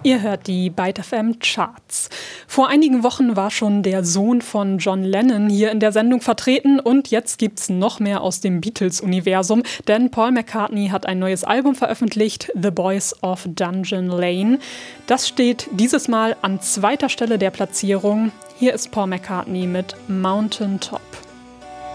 Ihr hört die Byte FM Charts. Vor einigen Wochen war schon der Sohn von John Lennon hier in der Sendung vertreten und jetzt gibt's noch mehr aus dem Beatles-Universum, denn Paul McCartney hat ein neues Album veröffentlicht, The Boys of Dungeon Lane. Das steht dieses Mal an zweiter Stelle der Platzierung. Hier ist Paul McCartney mit Mountain Top.